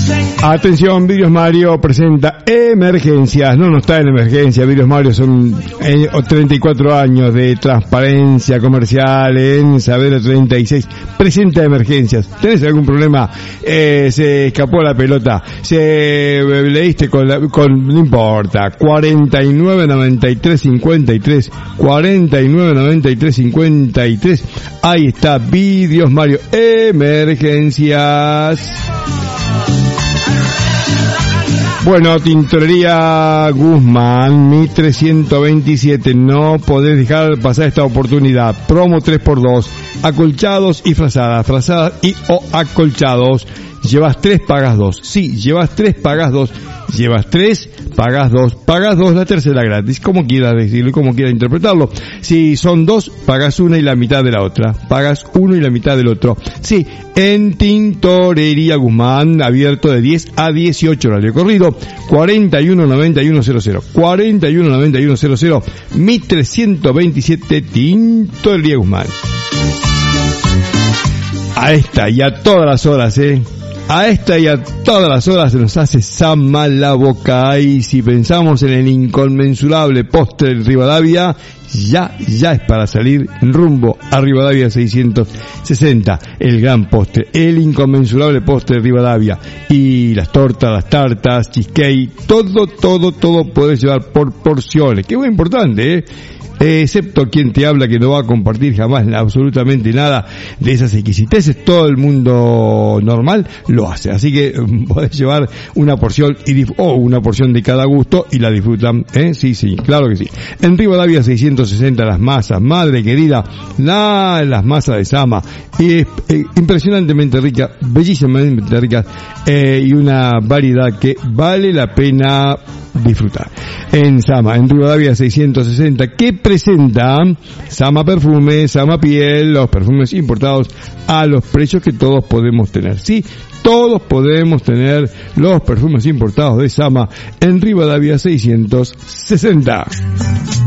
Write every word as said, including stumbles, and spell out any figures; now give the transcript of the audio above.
Atención, Vidrios Mario presenta Emergencias. No, no está en emergencia. Vidrios Mario son eh, treinta y cuatro años de transparencia comercial en Saavedra treinta y seis. Presenta Emergencias. ¿Tenés algún problema? Eh, se escapó la pelota. Se eh, leíste con, la, con, no importa. cuarenta y nueve noventa y tres cincuenta y tres. cuarenta y nueve noventa y tres cincuenta y tres. Ahí está Vidrios Mario. Emergencias. Bueno, Tintorería Guzmán, mil trescientos veintisiete, no podés dejar pasar esta oportunidad. Promo tres por dos, acolchados y frazadas, frazadas y o acolchados. Llevas tres, pagas dos. Sí, llevas tres, pagas dos. Llevas tres, pagas dos. Pagas dos, la tercera gratis. Como quieras decirlo y como quieras interpretarlo. Si son dos, pagas una y la mitad de la otra. Pagas uno y la mitad del otro. Sí, en Tintorería Guzmán, abierto de diez a dieciocho, horario corrido. cuarenta y uno noventa y uno cero cero. cuarenta y uno noventa y uno cero cero. mil trescientos veintisiete, Tintorería Guzmán. A esta y a todas las horas, eh. A esta y a todas las horas se nos hace sama la boca. Y si pensamos en el inconmensurable postre de Rivadavia, ya, ya es para salir rumbo a Rivadavia seiscientos sesenta. El gran postre, el inconmensurable postre de Rivadavia. Y las tortas, las tartas, cheesecake, todo, todo, todo puedes llevar por porciones. Que muy importante, eh. Eh, excepto quien te habla, que no va a compartir jamás absolutamente nada de esas exquisiteces. Todo el mundo normal lo hace, así que eh, podés llevar una porción y dif- o una porción de cada gusto y la disfrutan, ¿eh? Sí, sí, claro que sí. En Rivadavia seiscientos sesenta, las masas, madre querida, la, las masas de Sama, y es eh, impresionantemente rica, bellísimamente rica, eh, y una variedad que vale la pena disfrutar. En Sama, en Rivadavia seiscientos sesenta, que presenta Sama Perfume, Sama Piel, los perfumes importados a los precios que todos podemos tener. Sí, todos podemos tener los perfumes importados de Sama en Rivadavia seiscientos sesenta.